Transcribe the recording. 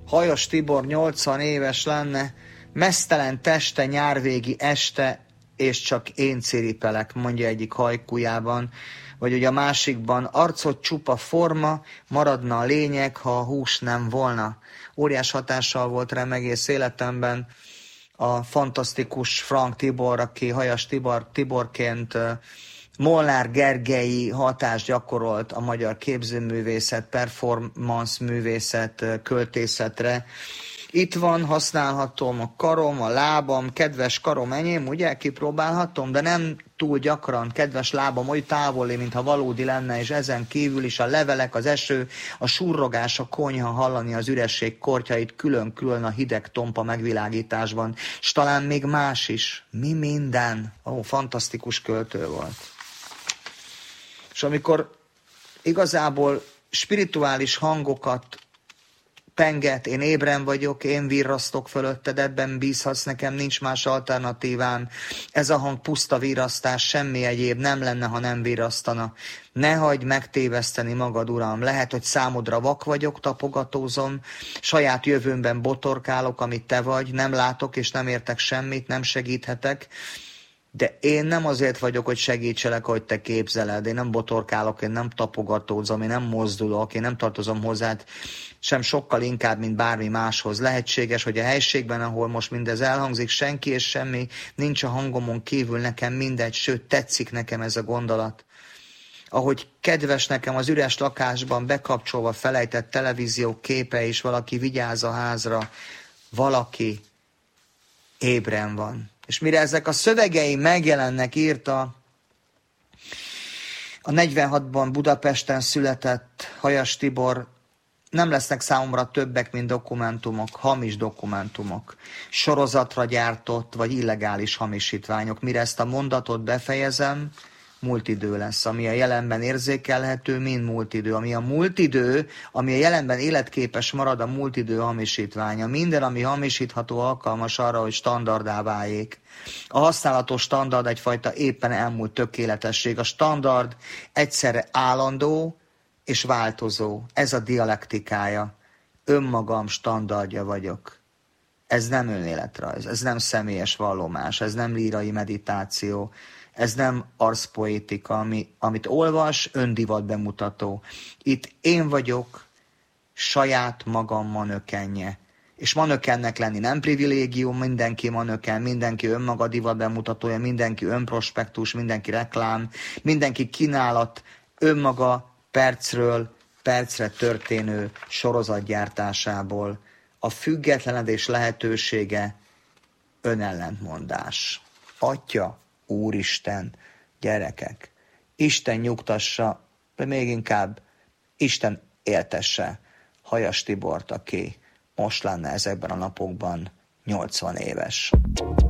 Hajas Tibor 80 éves lenne, meztelen teste, nyárvégi este, és csak én ciripelek, mondja egyik hajkujában, vagy ugye a másikban, arcot csupa forma, maradna a lényeg, ha a hús nem volna. Óriás hatással volt rám egész életemben a fantasztikus Frank Tibor, aki Hajas Tiborként Molnár Gergelyi hatást gyakorolt a magyar képzőművészet, performance művészet, költészetre. Itt van, használhatom a karom, a lábam, kedves karom enyém, ugye, kipróbálhatom, de nem túl gyakran, kedves lábam, oly távoli, mintha valódi lenne, és ezen kívül is a levelek, az eső, a surrogás, a konyha, hallani az üresség kortyait külön-külön a hideg tompa megvilágításban, és talán még más is. Mi minden? Fantasztikus költő volt. És amikor igazából spirituális hangokat penget, én ébren vagyok, én virrasztok fölötted, ebben bízhatsz, nekem nincs más alternatívám. Ez a hang puszta virrasztás, semmi egyéb nem lenne, ha nem virrasztana. Ne hagyd megtéveszteni magad, Uram. Lehet, hogy számodra vak vagyok, tapogatózom, saját jövőmben botorkálok, amit te vagy, nem látok és nem értek semmit, nem segíthetek. De én nem azért vagyok, hogy segítselek, hogy te képzeled. Én nem botorkálok, én nem tapogatózom, én nem mozdulok, én nem tartozom hozzád, sem sokkal inkább, mint bármi máshoz. Lehetséges, hogy a helységben, ahol most mindez elhangzik, senki és semmi nincs a hangomon kívül, nekem mindegy, sőt, tetszik nekem ez a gondolat. Ahogy kedves nekem az üres lakásban bekapcsolva felejtett televízió képe, és valaki vigyáz a házra, valaki ébren van. És mire ezek a szövegei megjelennek, írta a 46-ban Budapesten született Hajas Tibor, nem lesznek számomra többek, mint dokumentumok, hamis dokumentumok, sorozatra gyártott vagy illegális hamisítványok. Mire ezt a mondatot befejezem, múlt idő lesz. Ami a jelenben érzékelhető, mind múlt idő. Ami a múlt idő, ami a jelenben életképes marad, a múlt idő hamisítványa. Minden, ami hamisítható, alkalmas arra, hogy standardá váljék. A használatos standard egyfajta éppen elmúlt tökéletesség. A standard egyszerre állandó és változó. Ez a dialektikája. Önmagam standardja vagyok. Ez nem önéletrajz, ez nem személyes vallomás, ez nem lírai meditáció, ez nem arszpoétika, amit olvas, öndivat bemutató. Itt én vagyok, saját magam manökenje. És manökennek lenni nem privilégium, mindenki manöken, mindenki önmaga divat bemutatója, mindenki önprospektus, mindenki reklám, mindenki kínálat, önmaga percről percre történő sorozatgyártásából. A függetlenedés lehetősége önellentmondás. Atya, Úristen, gyerekek, Isten nyugtassa, de még inkább Isten éltesse Hajas Tibort, aki most lenne ezekben a napokban 80 éves.